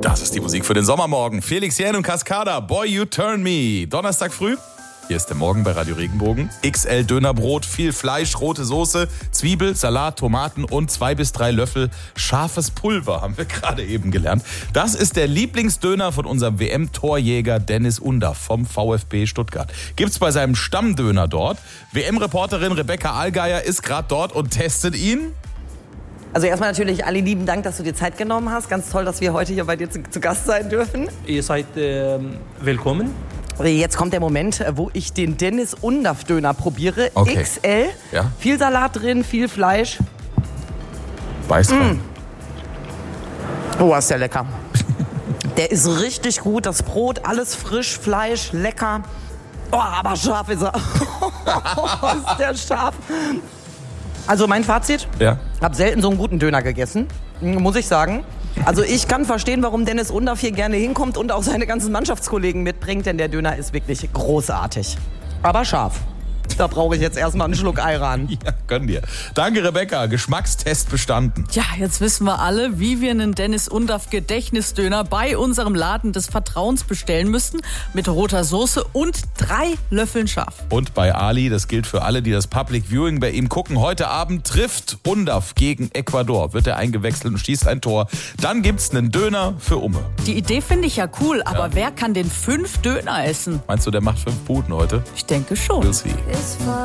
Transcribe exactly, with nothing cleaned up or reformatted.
Das ist die Musik für den Sommermorgen. Felix Jähn und Cascada, Boy You Turn Me. Donnerstag früh, hier ist der Morgen bei Radio Regenbogen. X L Dönerbrot, viel Fleisch, rote Soße, Zwiebel, Salat, Tomaten und zwei bis drei Löffel scharfes Pulver, haben wir gerade eben gelernt. Das ist der Lieblingsdöner von unserem W M-Torjäger Dennis Undaff vom VfB Stuttgart. Gibt's bei seinem Stammdöner dort. W M-Reporterin Rebecca Allgeier ist gerade dort und testet ihn. Also erstmal natürlich alle lieben Dank, dass du dir Zeit genommen hast. Ganz toll, dass wir heute hier bei dir zu, zu Gast sein dürfen. Ihr seid äh, willkommen. Jetzt kommt der Moment, wo ich den Dennis Undaff Döner probiere. Okay. X L, Ja. Viel Salat drin, viel Fleisch. Beißt rein. Mm. Oh, ist der lecker. Der ist richtig gut, das Brot, alles frisch, Fleisch, lecker. Oh, aber scharf ist er. Ist der scharf. Also mein Fazit, Ja. hab selten so einen guten Döner gegessen, muss ich sagen. Also ich kann verstehen, warum Dennis Undaff hier gerne hinkommt und auch seine ganzen Mannschaftskollegen mitbringt, denn der Döner ist wirklich großartig. Aber scharf. Da brauche ich jetzt erstmal einen Schluck Ayran. Ja, gönn dir. Danke, Rebecca. Geschmackstest bestanden. Ja, jetzt wissen wir alle, wie wir einen Dennis Undaff Gedächtnisdöner bei unserem Laden des Vertrauens bestellen müssten. Mit roter Soße und drei Löffeln scharf. Und bei Ali, das gilt für alle, die das Public Viewing bei ihm gucken, heute Abend trifft Undaff gegen Ecuador. Wird er eingewechselt und schießt ein Tor. Dann gibt's einen Döner für Umme. Die Idee finde ich ja cool, aber Ja. wer kann denn fünf Döner essen? Meinst du, der macht fünf Puten heute? Ich denke schon. We'll see. It's fun.